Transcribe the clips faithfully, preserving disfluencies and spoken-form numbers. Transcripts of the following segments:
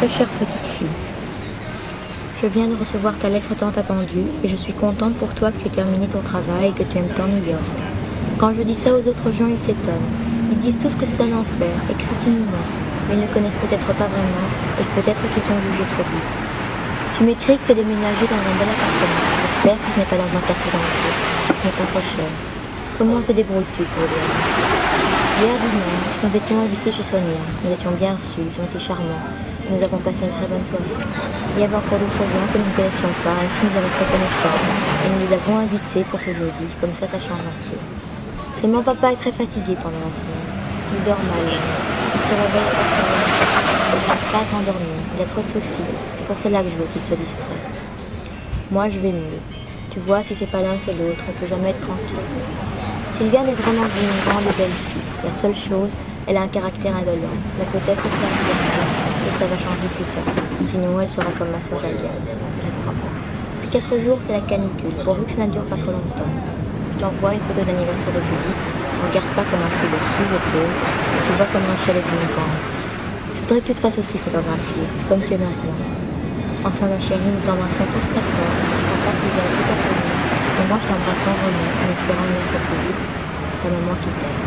Très chère petite fille, je viens de recevoir ta lettre tant attendue et je suis contente pour toi que tu aies terminé ton travail et que tu aimes tant New York. Quand je dis ça aux autres gens, ils s'étonnent. Ils disent tous que c'est un enfer et que c'est inhumain, mais ils ne connaissent peut-être pas vraiment et que peut-être qu'ils t'ont jugé trop vite. Tu m'écris que tu as déménagé dans un bel appartement. J'espère que ce n'est pas dans un quartier dangereux, que ce n'est pas trop cher. Comment te débrouilles-tu pour le Hier dimanche, nous étions invités chez Sonia. Nous étions bien reçus, ils ont été charmants. Nous avons passé une très bonne soirée. Il y avait encore d'autres gens que nous ne connaissions pas, ainsi nous avons fait connaissance et nous les avons invités pour ce jeudi, comme ça ça change un peu. Seulement papa est très fatigué pendant la semaine. Il dort mal. Il se réveille à quatre heures. Il n'arrive pas à s'endormir. Il a trop de soucis. C'est pour cela que je veux qu'il se distrait. Moi je vais mieux. Tu vois, si c'est pas l'un c'est l'autre, on peut jamais être tranquille. Sylviane est vraiment une grande et belle fille. La seule chose, elle a un caractère indolent. Mais peut-être cela arrivera et cela va changer plus tard. Sinon elle sera comme ma sœur Alice. Je crois. Depuis quatre jours c'est la canicule, pourvu que ça ne dure pas trop longtemps. Je t'envoie une photo d'anniversaire de Judith. Regarde pas comment je suis dessus, je peux. Et tu vois comme un chalet d'une grande. Je voudrais que tu te fasses aussi photographier, comme tu es maintenant. Enfin ma chérie, nous t'embrassons tous très fort. Papa Sylviane tout à fait. Et moi je t'embrasse tendrement, en espérant y être plus vite. Ta maman qui t'aime.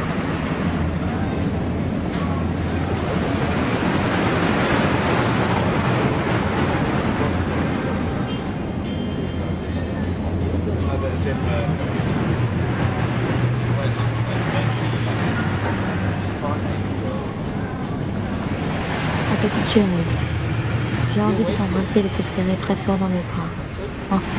Ma petite chérie, j'ai envie de t'embrasser et de te serrer très fort dans mes bras. Enfin.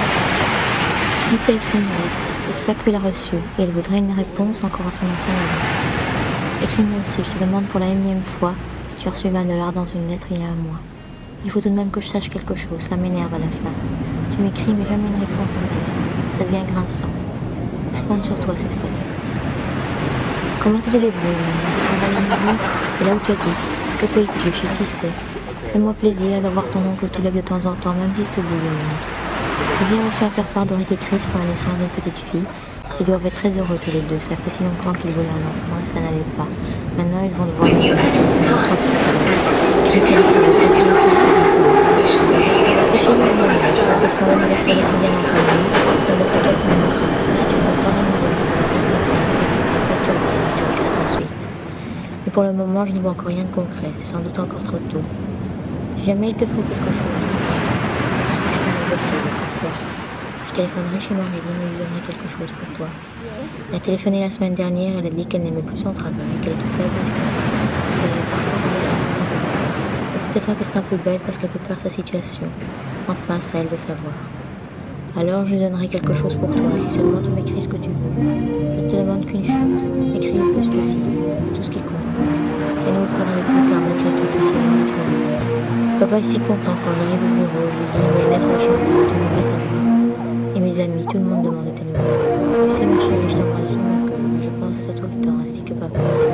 Judith t'a écrit une lettre. J'espère que tu l'as reçue et elle voudrait une réponse encore à son ancienne adresse. Écris-moi aussi, je te demande pour la énième fois si tu as reçu vingt dollars dans une lettre il y a un mois. Il faut tout de même que je sache quelque chose, ça m'énerve à la fin. Tu m'écris mais jamais une réponse à ma lettre. Ça devient grinçant. Je compte sur toi cette fois-ci. Comment tu te débrouilles maintenant? Tu travailles à nouveau et là où tu habites? Que payes-tu? Chez qui c'est? Fais-moi plaisir d'avoir ton oncle Touleg de temps en temps, même si c'est au bout du monde. Je viens aussi à faire part d'Henri et Chris pour la naissance d'une petite fille. Ils doivent être très heureux tous les deux. Ça fait si longtemps qu'ils voulaient un enfant et ça n'allait pas. Maintenant, ils vont devoir le faire. C'est trop tranquille. Chris a dit qu'il allait passer le temps avec nous. Chez moi, nous fêterons l'anniversaire de Sylviane en famille. Il n'y a que toi qui me manquera. Et si tu comptes dans les nouvelles, presque un peu, pas que tu regrettes, tu regrettes ensuite. Mais pour le moment, je ne vois encore rien de concret. C'est sans doute encore trop tôt. Si jamais il te faut quelque chose, tu sais que je fais mon possible pour toi. Je téléphonerai chez Marilyn et je donnerai quelque chose pour toi. Elle a téléphoné la semaine dernière, elle a dit qu'elle n'aimait plus son travail, qu'elle est tout faible aussi, qu'elle allait partir de là. Peut-être que c'est un peu bête parce qu'elle peut perdre sa situation. Enfin, c'est à elle de savoir. Alors, je donnerai quelque chose pour toi, si seulement tu m'écris ce que tu veux. Je ne te demande qu'une chose, écris le plus possible, c'est tout ce qui compte. Tiens-nous au courant de tout, car malgré tout, tu es si loin et tu me manques. Papa est si content quand j'arrive au bureau, je lui dis une lettre de Chantal, tu ne veux pas savoir. Et mes amis, tout le monde demande de tes nouvelles. Tu sais ma chérie, je t'embrasse tout mon cœur, je pense à toi tout le temps, ainsi que papa.